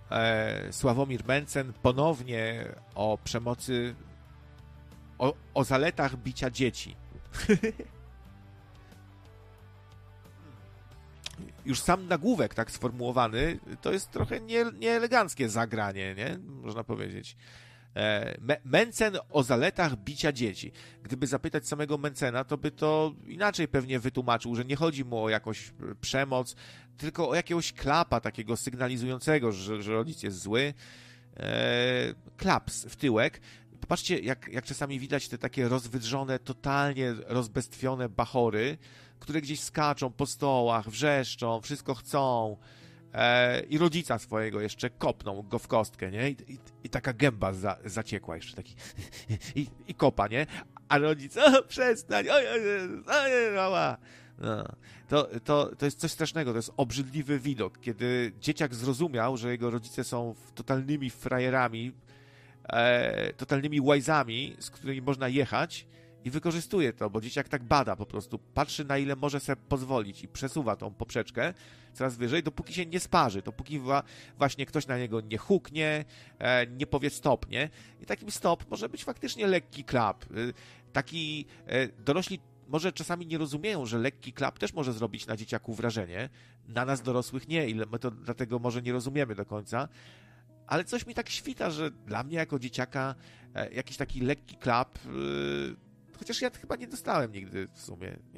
Sławomir Mencen ponownie o przemocy, o zaletach bicia dzieci. Już sam nagłówek tak sformułowany, to jest trochę nieeleganckie zagranie, nie? Można powiedzieć. Mencen o zaletach bicia dzieci. Gdyby zapytać samego Mencena, to by to inaczej pewnie wytłumaczył, że nie chodzi mu o jakąś przemoc, tylko o jakiegoś klapa takiego sygnalizującego, że rodzic jest zły. Klaps w tyłek. Popatrzcie, jak czasami widać te takie rozwydrzone, totalnie rozbestwione bachory, które gdzieś skaczą po stołach, wrzeszczą, wszystko chcą i rodzica swojego jeszcze kopną go w kostkę, nie? I taka gęba zaciekła jeszcze, taki i kopa, nie? A rodzic, przestań, no. To jest coś strasznego, to jest obrzydliwy widok, kiedy dzieciak zrozumiał, że jego rodzice są totalnymi frajerami, totalnymi łajzami, z którymi można jechać i wykorzystuje to, bo dzieciak tak bada po prostu, patrzy na ile może sobie pozwolić i przesuwa tą poprzeczkę coraz wyżej, dopóki się nie sparzy, dopóki właśnie ktoś na niego nie huknie, nie powie stop, nie? I takim stop może być faktycznie lekki klap. Taki dorośli może czasami nie rozumieją, że lekki klap też może zrobić na dzieciaku wrażenie, na nas dorosłych nie, ile my to dlatego może nie rozumiemy do końca, ale coś mi tak świta, że dla mnie jako dzieciaka jakiś taki lekki klap, chociaż ja chyba nie dostałem nigdy w sumie.